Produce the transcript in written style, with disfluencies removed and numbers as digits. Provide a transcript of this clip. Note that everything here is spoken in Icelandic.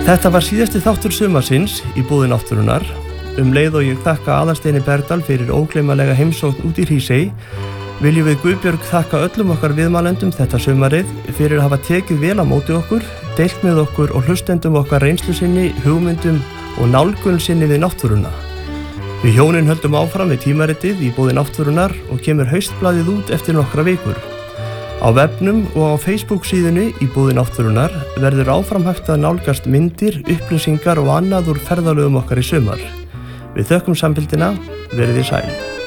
Þetta var síðasti þáttur sumarsins í búði náttúrunnar. Leið og ég þakka Aðalsteini Berdal fyrir ógleymanlega heimsókn út í Hrísey, viljum við Guðbjörg þakka öllum okkar viðmælendum þetta sumarið fyrir að hafa tekið vel á móti okkur, deilt með okkur og hlustendum okkar reynslu sinni, hugmyndum og nálgun sinni við náttúruna. Við hjónin höldum áfram við tímaritið í búði náttúrunnar og kemur haustblaðið út eftir nokkra vikur. Á vefnum og á Facebook síðunni í búði náttúrunnar verður áfram hægt að nálgast myndir, upplýsingar og annað úr ferðalögum okkar í sumar. Við þökkum samfylgdina, verið þið sæl.